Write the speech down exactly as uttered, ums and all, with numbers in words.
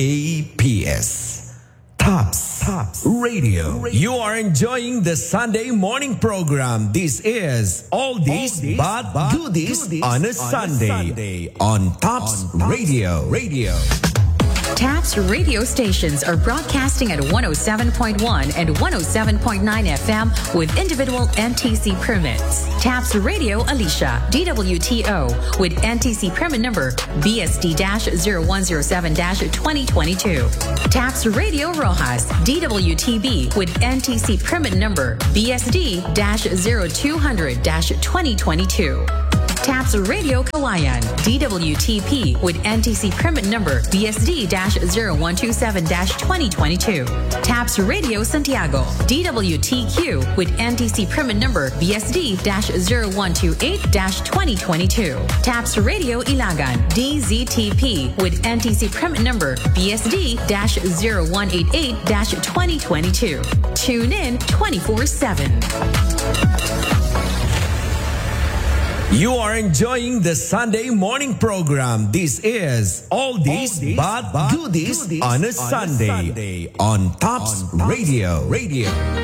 A P S. Tops, Tops Radio. You are enjoying the Sunday morning program. This is All This But Goodies on a Sunday on Tops Radio. Radio. TAPS radio stations are broadcasting at one oh seven point one and one oh seven point nine F M with individual N T C permits. TAPS Radio Alicia, D W T O, with N T C permit number B S D zero one zero seven twenty twenty-two. TAPS Radio Rojas, D W T B, with N T C permit number B S D zero two hundred twenty twenty-two. TAPS Radio Kawayan, D W T P, with N T C permit number B S D zero one two seven twenty twenty-two. TAPS Radio Santiago, D W T Q, with N T C permit number B S D zero one two eight twenty twenty-two. TAPS Radio Ilagan, D Z T P, with N T C permit number B S D zero one eight eight twenty twenty-two. Tune in twenty-four seven. You are enjoying the Sunday morning program. This is All This But Goodies on a Sunday on Tops Radio. Radio.